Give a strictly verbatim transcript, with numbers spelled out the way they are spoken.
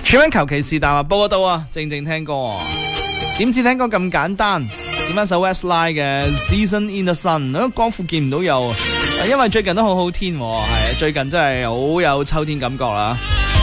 全名求其是但話報個到啊，正正聽歌啊，點知聽歌咁簡單？點翻首 Westlife 嘅 Season in the Sun， 啊光復見唔到又，因為最近都好好天，係最近真係好有秋天感覺啦。